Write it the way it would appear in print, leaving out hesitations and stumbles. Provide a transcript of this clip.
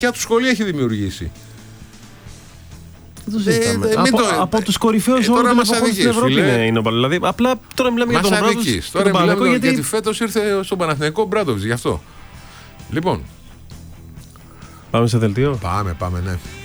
του σχολεία έχει δημιουργήσει. Από τους κορυφαίους όλων των εποχών στην Ευρώπη είναι ο Παναθηναϊκός. Δηλαδή, απλά τώρα μιλάμε για τον Μπράντοβιτς. Τώρα μιλάμε γιατί φέτος ήρθε στον Παναθηναϊκό Μπράντοβιτς, γι' αυτό. Λοιπόν. Πάμε σε δελτίο. Πάμε, ναι.